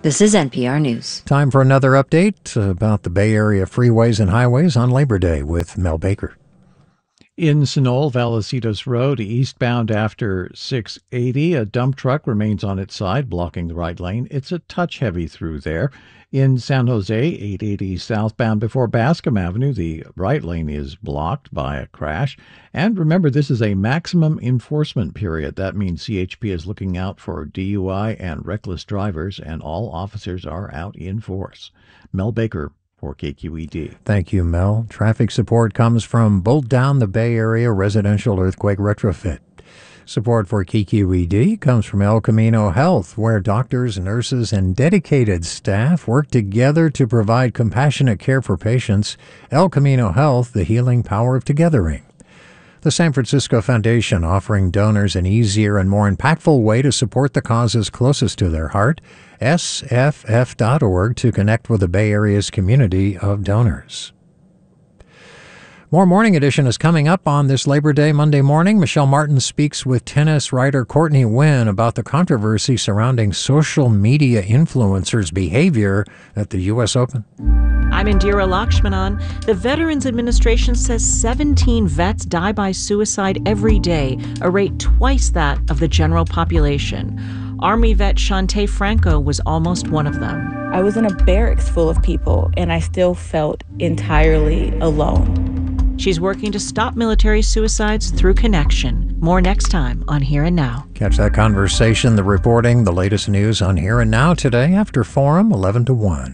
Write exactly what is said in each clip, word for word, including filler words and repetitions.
This is N P R News. Time for another update about the Bay Area freeways and highways on Labor Day with Mel Baker. In Sunol, Vallecillos Road, eastbound after six eighty, a dump truck remains on its side, blocking the right lane. It's a touch heavy through there. In San Jose, eight eighty southbound before Bascom Avenue, the right lane is blocked by a crash. And remember, this is a maximum enforcement period. That means C H P is looking out for D U I and reckless drivers, and all officers are out in force. Mel Baker for K Q E D. Thank you, Mel. Traffic support comes from Bolt Down the Bay Area Residential Earthquake Retrofit. Support for K Q E D comes from El Camino Health, where doctors, nurses, and dedicated staff work together to provide compassionate care for patients. El Camino Health, the healing power of togethering. The San Francisco Foundation, offering donors an easier and more impactful way to support the causes closest to their heart. S F F dot org to connect with the Bay Area's community of donors. More Morning Edition is coming up on this Labor Day Monday morning. Michelle Martin speaks with tennis writer Courtney Wynn about the controversy surrounding social media influencers' behavior at the U S Open. I'm Indira Lakshmanan. The Veterans Administration says seventeen vets die by suicide every day, a rate twice that of the general population. Army vet Shantae Franco was almost one of them. I was in a barracks full of people, and I still felt entirely alone. She's working to stop military suicides through connection. More next time on Here and Now. Catch that conversation, the reporting, the latest news on Here and Now today after Forum, eleven to one.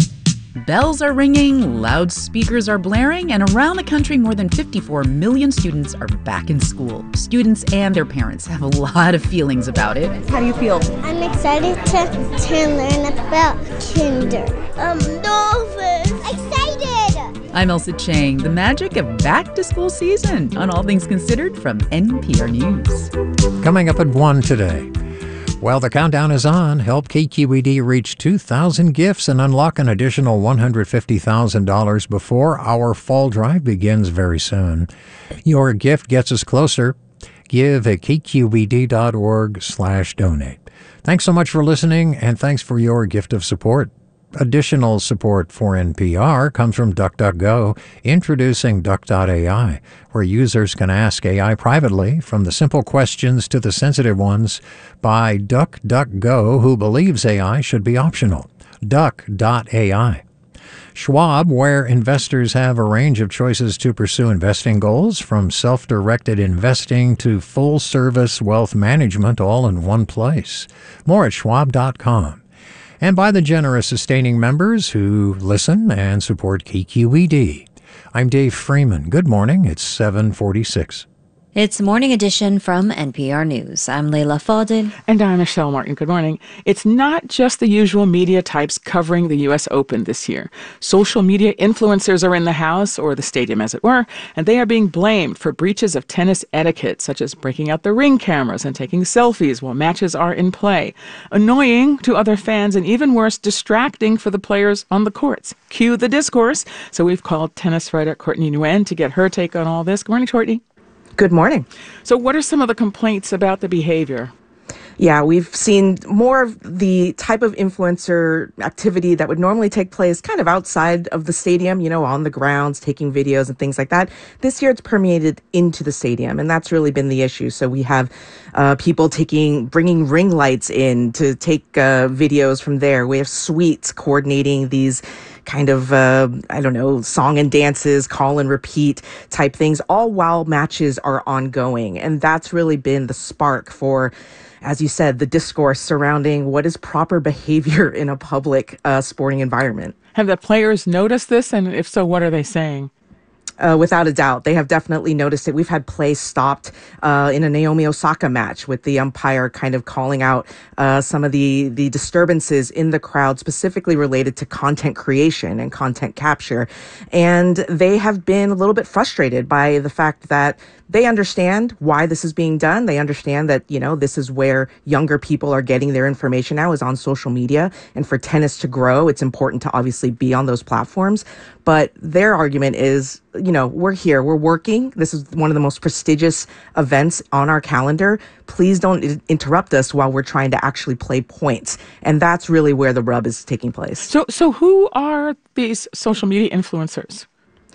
Bells are ringing, loudspeakers are blaring, and around the country, more than fifty-four million students are back in school. Students and their parents have a lot of feelings about it. How do you feel? I'm excited to, to learn about kinder. Um, dolphins. Excited! I'm Elsa Chang. The magic of back-to-school season on All Things Considered from N P R News. Coming up at one today. While the countdown is on, help K Q E D reach two thousand gifts and unlock an additional one hundred fifty thousand dollars before our fall drive begins very soon. Your gift gets us closer. Give at k q e d dot org slash donate. Thanks so much for listening, and thanks for your gift of support. Additional support for N P R comes from DuckDuckGo, introducing Duck dot A I, where users can ask A I privately, from the simple questions to the sensitive ones, by DuckDuckGo, who believes A I should be optional. Duck dot A I. Schwab, where investors have a range of choices to pursue investing goals, from self-directed investing to full-service wealth management, all in one place. More at schwab dot com. And by the generous sustaining members who listen and support K Q E D. I'm Dave Freeman. Good morning. It's seven forty-six. It's Morning Edition from N P R News. I'm Leila Fadel. And I'm Michelle Martin. Good morning. It's not just the usual media types covering the U S Open this year. Social media influencers are in the house, or the stadium as it were, and they are being blamed for breaches of tennis etiquette, such as breaking out the ring cameras and taking selfies while matches are in play. Annoying to other fans, and even worse, distracting for the players on the courts. Cue the discourse. So we've called tennis writer Courtney Nguyen to get her take on all this. Good morning, Courtney. Good morning. So what are some of the complaints about the behavior? Yeah, we've seen more of the type of influencer activity that would normally take place kind of outside of the stadium, you know, on the grounds, taking videos and things like that. This year it's permeated into the stadium, and that's really been the issue. So we have uh, people taking, bringing ring lights in to take uh, videos from there. We have suites coordinating these kind of, uh, I don't know, song and dances, call and repeat type things, all while matches are ongoing. And that's really been the spark for, as you said, the discourse surrounding what is proper behavior in a public uh, sporting environment. Have the players noticed this? And if so, what are they saying? Uh, without a doubt, they have definitely noticed it. We've had play stopped uh, in a Naomi Osaka match with the umpire kind of calling out uh, some of the, the disturbances in the crowd, specifically related to content creation and content capture. And they have been a little bit frustrated by the fact that they understand why this is being done. They understand that, you know, this is where younger people are getting their information now, is on social media. And for tennis to grow, it's important to obviously be on those platforms. But their argument is, you know, we're here, we're working. This is one of the most prestigious events on our calendar. Please don't I- interrupt us while we're trying to actually play points. And that's really where the rub is taking place. So, so who are these social media influencers?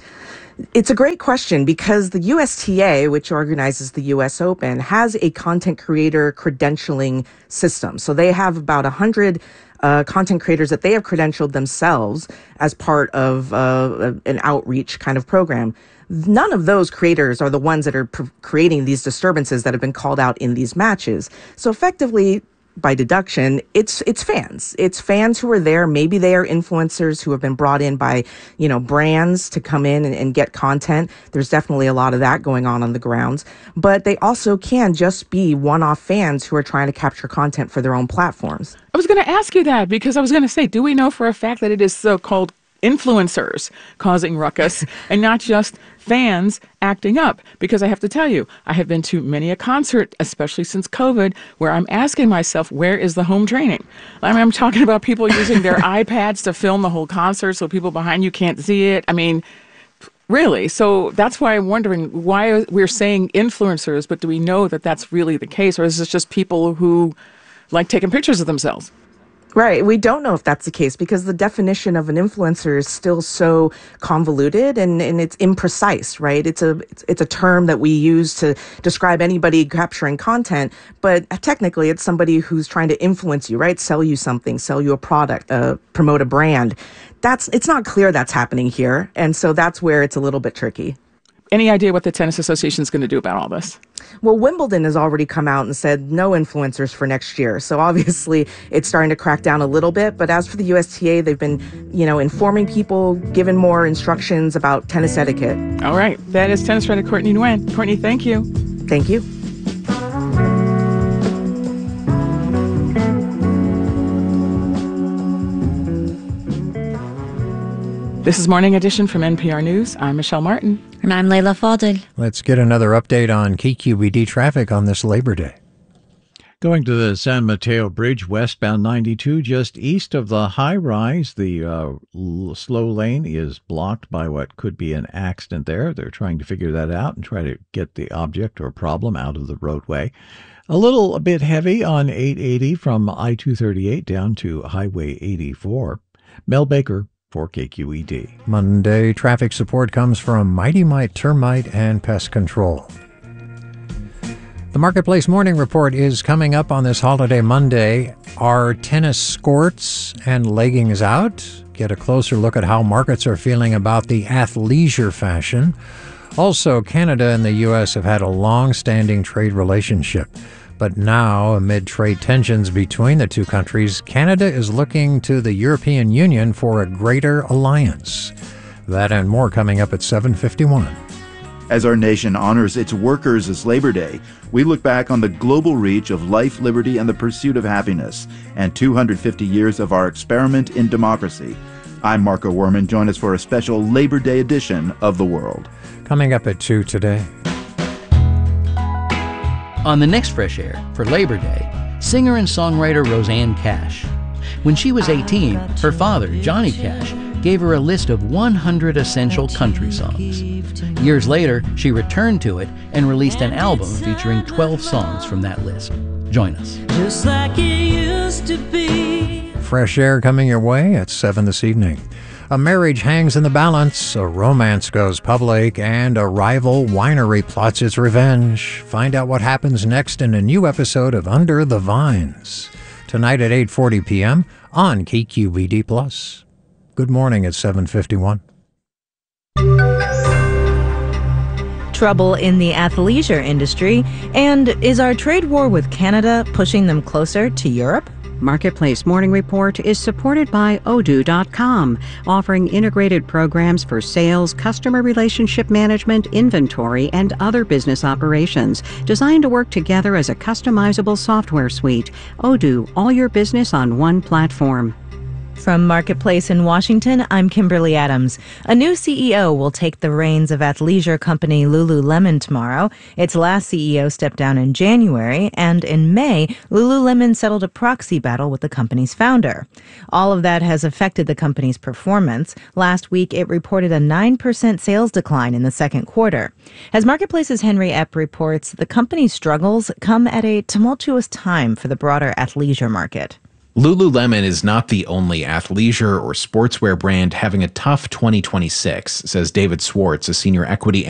It's a great question because the U S T A, which organizes the U S Open, has a content creator credentialing system. So they have about one hundred uh, content creators that they have credentialed themselves as part of uh, an outreach kind of program. None of those creators are the ones that are pr- creating these disturbances that have been called out in these matches. So effectively, by deduction, it's it's fans. It's fans who are there. Maybe they are influencers who have been brought in by, you know, brands to come in and, and get content. There's definitely a lot of that going on on the grounds. But they also can just be one-off fans who are trying to capture content for their own platforms. I was going to ask you that because I was going to say, do we know for a fact that it is so-called influencers causing ruckus and not just fans acting up? Because I have to tell you, I have been to many a concert, especially since COVID, where I'm asking myself, where is the home training? I mean, I'm talking about people using their iPads to film the whole concert so people behind you can't see it. I mean, really? So that's why I'm wondering why we're saying influencers, but do we know that that's really the case? Or is this just people who like taking pictures of themselves? Right. We don't know if that's the case because the definition of an influencer is still so convoluted and, and it's imprecise, right? It's a it's, it's a term that we use to describe anybody capturing content, but technically it's somebody who's trying to influence you, right? Sell you something, sell you a product, uh, promote a brand. That's it's not clear that's happening here. And so that's where it's a little bit tricky. Any idea what the Tennis Association is going to do about all this? Well, Wimbledon has already come out and said no influencers for next year. So obviously it's starting to crack down a little bit. But as for the U S T A, they've been, you know, informing people, giving more instructions about tennis etiquette. All right. That is tennis writer Courtney Nguyen. Courtney, thank you. Thank you. This is Morning Edition from N P R News. I'm Michelle Martin. And I'm Leila Fadel. Let's get another update on K Q E D traffic on this Labor Day. Going to the San Mateo Bridge, westbound ninety-two, just east of the high rise, the uh, l- slow lane is blocked by what could be an accident there. They're trying to figure that out and try to get the object or problem out of the roadway. A little a bit heavy on eight eighty from I two thirty-eight down to Highway eighty-four. Mel Baker for K Q E D. Monday traffic support comes from Mighty Mite Termite and Pest Control. The Marketplace Morning Report is coming up on this holiday Monday. Are tennis skorts and leggings out? Get a closer look at how markets are feeling about the athleisure fashion. Also, Canada and the U S have had a long-standing trade relationship. But now, amid trade tensions between the two countries, Canada is looking to the European Union for a greater alliance. That and more coming up at seven fifty-one. As our nation honors its workers as Labor Day, we look back on the global reach of life, liberty, and the pursuit of happiness, and two hundred fifty years of our experiment in democracy. I'm Marco Werman. Join us for a special Labor Day edition of The World. Coming up at two today. On the next Fresh Air, for Labor Day, singer and songwriter Rosanne Cash. When she was eighteen, her father, Johnny Cash, gave her a list of one hundred essential country songs. Years later, she returned to it and released an album featuring twelve songs from that list. Join us. Just like it used to be. Fresh Air coming your way at seven this evening. A marriage hangs in the balance, a romance goes public, and a rival winery plots its revenge. Find out what happens next in a new episode of Under the Vines. Tonight at eight forty p.m. on K Q E D plus. Good morning at seven fifty-one. Trouble in the athleisure industry, and is our trade war with Canada pushing them closer to Europe? Marketplace Morning Report is supported by Odoo dot com, offering integrated programs for sales, customer relationship management, inventory, and other business operations, designed to work together as a customizable software suite. Odoo, all your business on one platform. From Marketplace in Washington, I'm Kimberly Adams. A new C E O will take the reins of athleisure company Lululemon tomorrow. Its last C E O stepped down in January, and in May, Lululemon settled a proxy battle with the company's founder. All of that has affected the company's performance. Last week, it reported a nine percent sales decline in the second quarter. As Marketplace's Henry Epp reports, the company's struggles come at a tumultuous time for the broader athleisure market. Lululemon is not the only athleisure or sportswear brand having a tough twenty twenty-six, says David Swartz, a senior equity